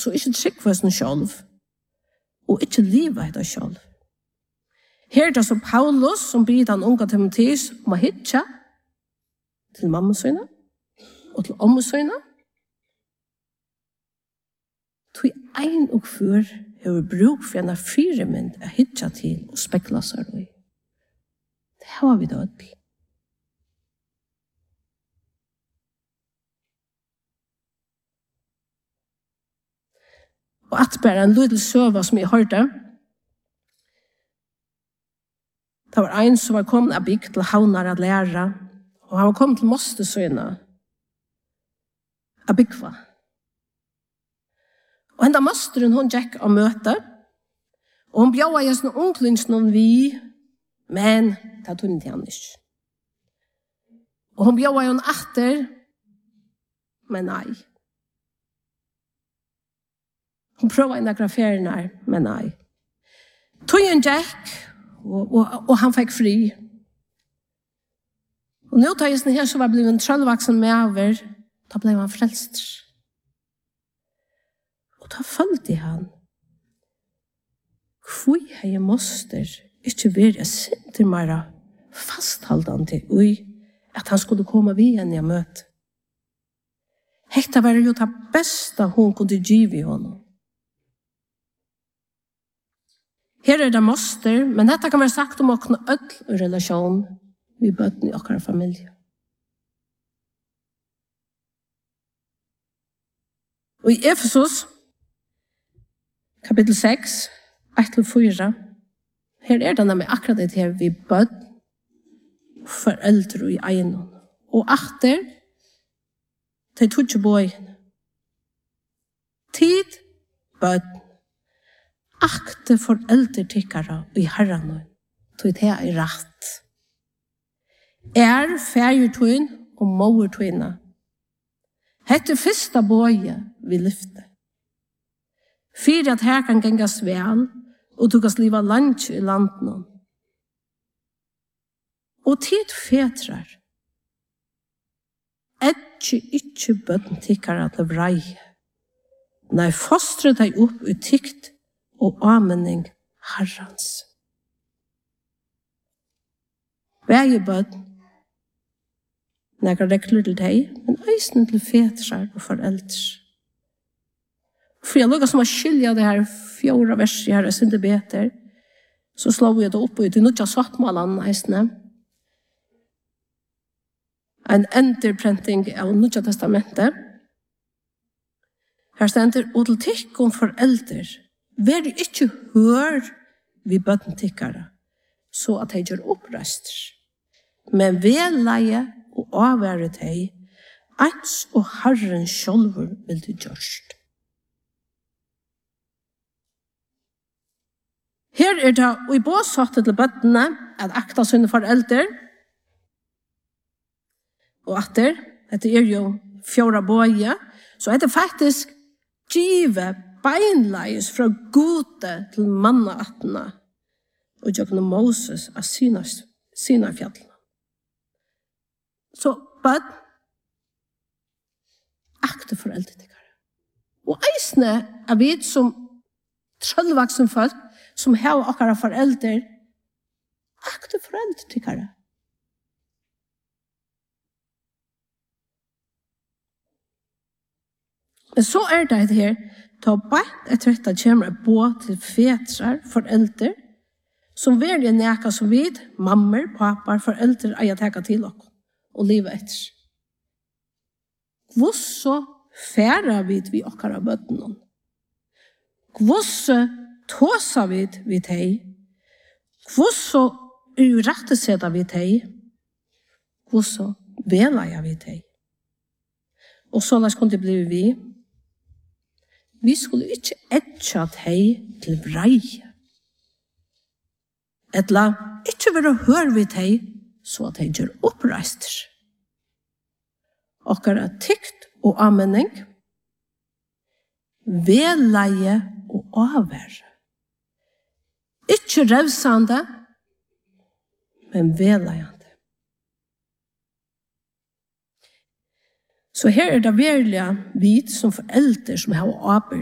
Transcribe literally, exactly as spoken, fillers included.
så ikke tryggva sin sjálv, og ikke liva etter sjálv. Her er det som Paulus, som blir den unga Timotheus, om å hitja til mamma sine, og til omma sine. Tog ein og før har bruk for en firemynd å hitja til og spekla seg i. Det har vi da til. Og at bare en liten søva som jeg hørte, det var en som var kommet av bygd til havnar å lære, og han var kommet til mostesøyna av bygva. Og enda mosteren hun gikk og møte, og hun bjøde i sånne onklings noen vi, men det tog ikke han ikke. Og hun bjøde i en atter, men nei. Hun prøvde en agraferen her, men nei. Tog en gikk, og, og, og han fikk fri. Og nå tar jeg sånn her, så var blevet en trøllvaksen med over, da ble han frelst. Og da følte han, hvor jeg måste ikke være sinter mer fasthaldende i at han skulle komme vi igjen i møte. Hekta var jo det beste hun kunne give i honom. Her er det moster, men dette kan være sagt om åkne ødel og relasjon vi bøtten i åkere familie. Og i Efesos, kapittel seks, ett til fire, her er det nemlig akkurat det her vi bøtten, foreldre i egnen. Og atter, de tog ikke bøyen. Tid, bøtten. Akte foreldre tykkere i herren, tog det er rett. Er fergetøyen og movertøyene. Hette første bøye vi lyfte. Fyre at her kan gengas vel, og tukas liva lunch i landen. Og tid fetrar. Etje ikke bøtten tykkere til vrei. Nei, fostre deg opp i tykt og amening herrans. Vegebød, nekker rekler til deg, men eisen til fetrar og foreldre. For jeg lukker som å skilja det her fjorda verset her, jeg synes beter, så slår vi det opp i det nødja svartmålen eisene. En enderprenting av nødja testamentet. Her stender, og til tikk om foreldre, vær ikke hør vi bøtten tikkere, så at de gjør opprester. Men vedleie og avvære deg, ens og Herren sjølver vil du gjørst. Her er det, og i båsatte til bøttene, at akta sine foreldre, og atter, dette er jo fjorda bøye, så er det faktisk give beinleis fra gode til mannaatene og gjøkne Moses av sina, sina fjallene. Så bøtt akte foreldre til dere. Og eisne er vi som trøllvaksen folk som har akkurat foreldre akte foreldre til dere. Men så er det her ta bætt etter dette kommer på til fetrar, foreldre, som velger neka som vid, mammer, papar, foreldre, eier teka til oss, og livet etter. Hvorså færa vid vi okkara bøtten? Hvorso tåsa vid vi teg? Hvorso uretteseda vi teg? Hvorso velaja vi teg? Og så lars kunne det bli vi. Vi skulle ikke etja teg til vrei. Etla ikke være hør vi teg, så at teg gjør oppreister. Okkara tykt og anmenning, vedleie og avvær. Ikke revsande, men vedleiende. Så her er det virkelig vi som foreldre som har arbeid